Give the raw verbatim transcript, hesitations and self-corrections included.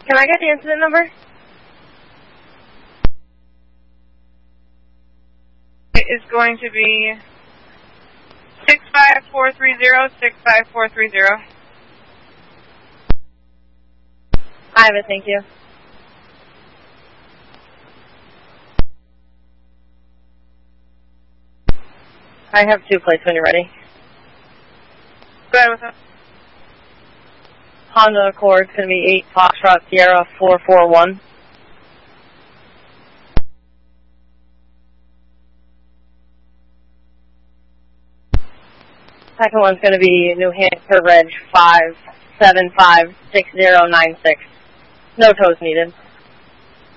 Can I get the incident number? It is going to be six five four three zero, six five four three zero. I have it, thank you. I have two plates when you're ready. Go ahead with that. Honda Accord is going to be eight Foxtrot Sierra four four one. Second one's going to be New Hampshire Reg five seven five six zero nine six. No tows needed.